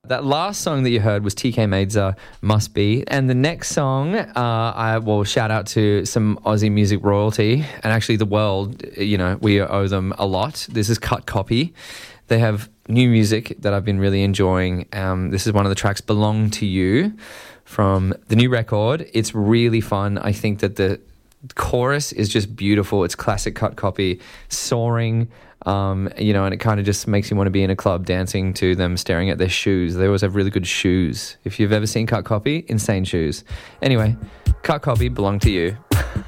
That last song that you heard was TK Maidza, Must Be. And the next song, I will shout out to some Aussie music royalty and actually the world. You know, we owe them a lot. This is Cut Copy. They have new music that I've been really enjoying. This is one of the tracks, Belong to You, from the new record. It's really fun. I think that the chorus is just beautiful. It's classic Cut Copy, soaring, you know, and it kind of just makes you want to be in a club dancing to them, staring at their shoes. They always have really good shoes. If you've ever seen Cut Copy, insane shoes. Anyway, Cut Copy, Belong to You.